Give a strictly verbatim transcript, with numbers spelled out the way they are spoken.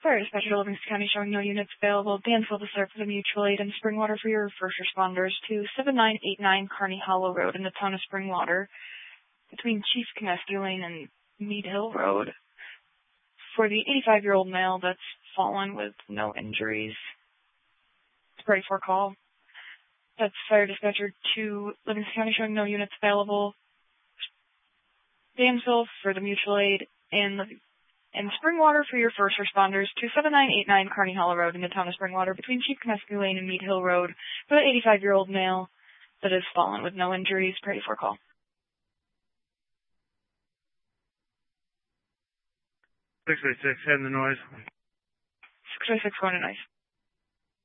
Fire dispatcher, Livingston County, showing no units available. Danville to serve for the mutual aid and Springwater for your first responders to seven nine eight nine Kearney Hollow Road in the town of Springwater between Chief Kineski Lane and Mead Hill Road for the eighty-five-year-old male that's fallen with no injuries. It's ready for a call. That's fire dispatcher to Livingston County, showing no units available. Danville for the mutual aid and the and Springwater for your first responders to seven nine eight nine Kearney Hollow Road in the town of Springwater between Chief Kineski Lane and Mead Hill Road for the eighty-five-year-old male that has fallen with no injuries. Ready for a call. six eight six, heading the noise. six eight six, going to nice.